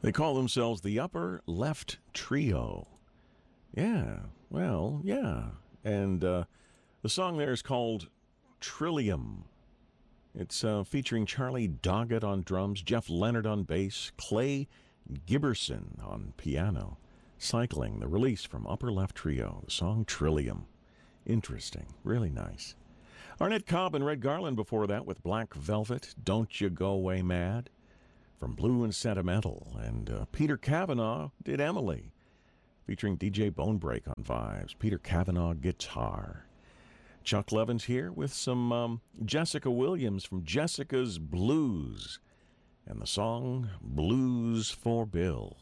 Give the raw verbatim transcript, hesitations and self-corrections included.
They call themselves the Upper Left Trio. Yeah, well, yeah. And uh, the song there is called Trillium. It's uh, featuring Charlie Doggett on drums, Jeff Leonard on bass, Clay Giberson on piano. Cycling, the release from Upper Left Trio, the song Trillium. Interesting, really nice. Arnett Cobb and Red Garland before that with Black Velvet, Don't You Go Away Mad. From Blue and Sentimental, and uh, Peter Cavanaugh did Emily, featuring D J Bonebreak on vibes, Peter Cavanaugh guitar. Chuck Levin's here with some um, Jessica Williams from Jessica's Blues, and the song Blues for Bill.